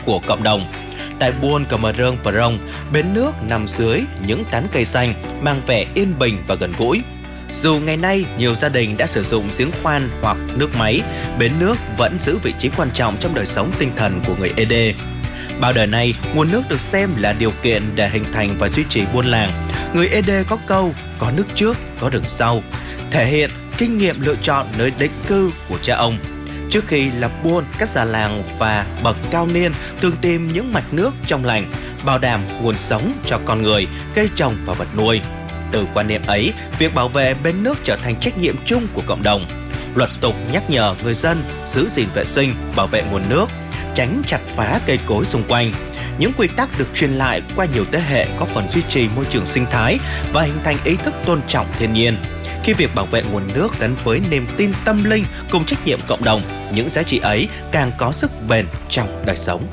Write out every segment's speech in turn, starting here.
của cộng đồng. Tại buôn Cà Mờ Rơn Prong, bến nước nằm dưới những tán cây xanh mang vẻ yên bình và gần gũi. Dù ngày nay nhiều gia đình đã sử dụng giếng khoan hoặc nước máy, bến nước vẫn giữ vị trí quan trọng trong đời sống tinh thần của người Ede. Bao đời nay, nguồn nước được xem là điều kiện để hình thành và duy trì buôn làng. Người Ede có câu, có nước trước, có rừng sau, thể hiện kinh nghiệm lựa chọn nơi định cư của cha ông. Trước khi lập buôn, các già làng và bậc cao niên thường tìm những mạch nước trong lành, bảo đảm nguồn sống cho con người, cây trồng và vật nuôi. Từ quan niệm ấy, việc bảo vệ bến nước trở thành trách nhiệm chung của cộng đồng. Luật tục nhắc nhở người dân giữ gìn vệ sinh, bảo vệ nguồn nước, tránh chặt phá cây cối xung quanh. Những quy tắc được truyền lại qua nhiều thế hệ góp phần duy trì môi trường sinh thái và hình thành ý thức tôn trọng thiên nhiên. Khi việc bảo vệ nguồn nước gắn với niềm tin tâm linh cùng trách nhiệm cộng đồng, những giá trị ấy càng có sức bền trong đời sống.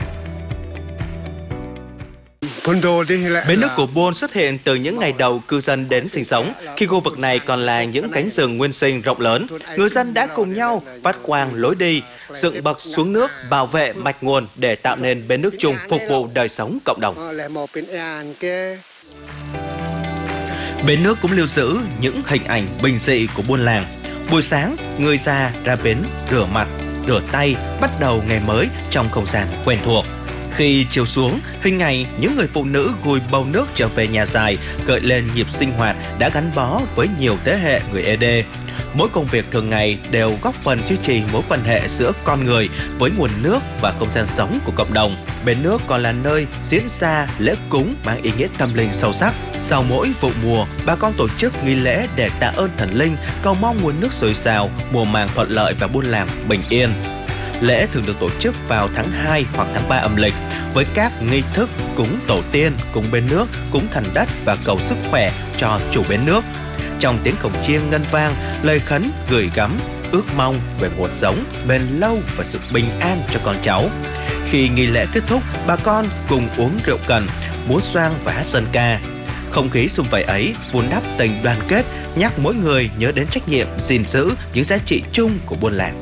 Bến nước của Buôn xuất hiện từ những ngày đầu cư dân đến sinh sống. Khi khu vực này còn là những cánh rừng nguyên sinh rộng lớn, người dân đã cùng nhau phát quang lối đi, dựng bậc xuống nước, bảo vệ mạch nguồn để tạo nên bến nước chung phục vụ đời sống cộng đồng. Bến nước cũng lưu giữ những hình ảnh bình dị của buôn làng. Buổi sáng, người già ra bến rửa mặt, rửa tay, bắt đầu ngày mới trong không gian quen thuộc. Khi chiều xuống, hình ảnh những người phụ nữ gùi bầu nước trở về nhà dài gợi lên nhịp sinh hoạt đã gắn bó với nhiều thế hệ người Ede. Mỗi công việc thường ngày đều góp phần duy trì mối quan hệ giữa con người với nguồn nước và không gian sống của cộng đồng. Bến nước còn là nơi diễn ra lễ cúng mang ý nghĩa tâm linh sâu sắc. Sau mỗi vụ mùa, bà con tổ chức nghi lễ để tạ ơn thần linh, cầu mong nguồn nước dồi dào, mùa màng thuận lợi và buôn làng bình yên. Lễ thường được tổ chức vào tháng 2 hoặc tháng 3 âm lịch với các nghi thức cúng tổ tiên, cúng bến nước, cúng thần đất và cầu sức khỏe cho chủ bến nước. Trong tiếng cổng chiêng ngân vang, lời khấn gửi gắm, ước mong về nguồn sống bền lâu và sự bình an cho con cháu. Khi nghi lễ kết thúc, bà con cùng uống rượu cần, múa xoang và hát dân ca. Không khí sum vầy ấy vun đắp tình đoàn kết, nhắc mỗi người nhớ đến trách nhiệm gìn giữ những giá trị chung của buôn làng.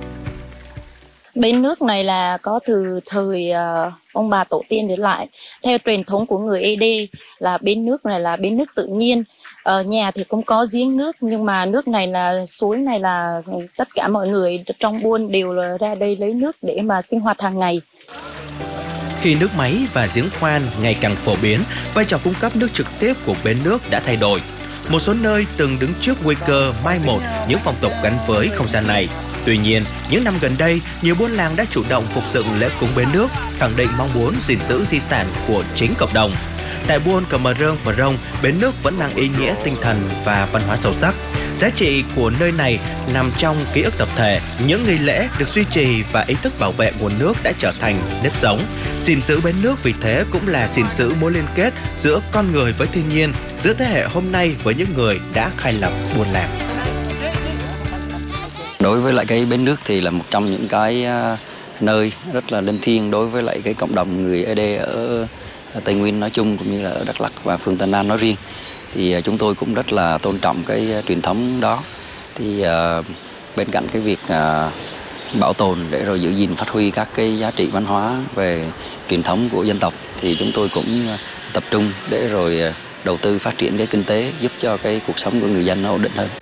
Bến nước này là có từ thời ông bà tổ tiên để lại. Theo truyền thống của người Ede là bến nước này là bến nước tự nhiên. Ở nhà thì cũng có giếng nước, nhưng mà nước này là suối này là tất cả mọi người trong buôn đều là ra đây lấy nước để mà sinh hoạt hàng ngày. Khi nước máy và giếng khoan ngày càng phổ biến, vai trò cung cấp nước trực tiếp của bến nước đã thay đổi. Một số nơi từng đứng trước nguy cơ mai một những phong tục gắn với không gian này. Tuy nhiên, những năm gần đây, nhiều buôn làng đã chủ động phục dựng lễ cúng bến nước, khẳng định mong muốn gìn giữ di sản của chính cộng đồng. Tại buôn Cà Mờ Rơn Prong, bến nước vẫn mang ý nghĩa tinh thần và văn hóa sâu sắc. Giá trị của nơi này nằm trong ký ức tập thể, những nghi lễ được duy trì và ý thức bảo vệ nguồn nước đã trở thành nếp sống. Gìn giữ bến nước vì thế cũng là gìn giữ mối liên kết giữa con người với thiên nhiên, giữa thế hệ hôm nay với những người đã khai lập buôn làng. Đối với lại cái bến nước thì là một trong những cái nơi rất là linh thiêng đối với lại cái cộng đồng người Ede ở Tây Nguyên nói chung cũng như là ở Đắk Lắk và phường Tân An nói riêng. Thì chúng tôi cũng rất là tôn trọng cái truyền thống đó. Thì bên cạnh cái việc bảo tồn để rồi giữ gìn phát huy các cái giá trị văn hóa về truyền thống của dân tộc thì chúng tôi cũng tập trung để rồi đầu tư phát triển cái kinh tế giúp cho cái cuộc sống của người dân nó ổn định hơn.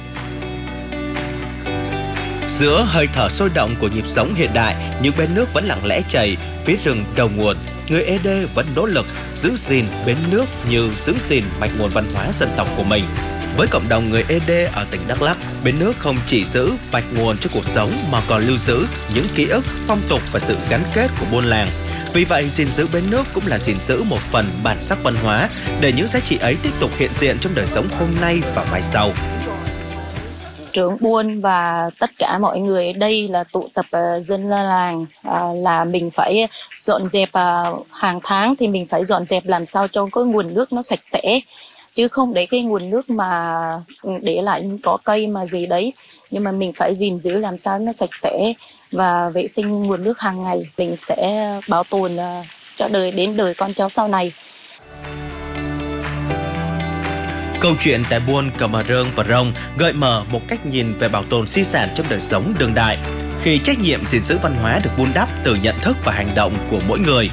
Giữa hơi thở sôi động của nhịp sống hiện đại, những bến nước vẫn lặng lẽ chảy phía rừng đầu nguồn. Người Ede vẫn nỗ lực giữ gìn bến nước như giữ gìn mạch nguồn văn hóa dân tộc của mình. Với cộng đồng người Ede ở tỉnh Đắk Lắk, bến nước không chỉ giữ mạch nguồn cho cuộc sống mà còn lưu giữ những ký ức, phong tục và sự gắn kết của buôn làng. Vì vậy, gìn giữ bến nước cũng là gìn giữ một phần bản sắc văn hóa để những giá trị ấy tiếp tục hiện diện trong đời sống hôm nay và mai sau. Trưởng buôn và tất cả mọi người ở đây là tụ tập dân làng, là mình phải dọn dẹp hàng tháng thì mình phải dọn dẹp làm sao cho cái nguồn nước nó sạch sẽ, chứ không để cái nguồn nước mà để lại có cây mà gì đấy, nhưng mà mình phải gìn giữ làm sao nó sạch sẽ và vệ sinh nguồn nước hàng ngày. Mình sẽ bảo tồn cho đến đời con cháu sau này. Câu chuyện tại buôn Cà Mờ Rơn Prong gợi mở một cách nhìn về bảo tồn di sản trong đời sống đương đại. Khi trách nhiệm gìn giữ văn hóa được vun đắp từ nhận thức và hành động của mỗi người,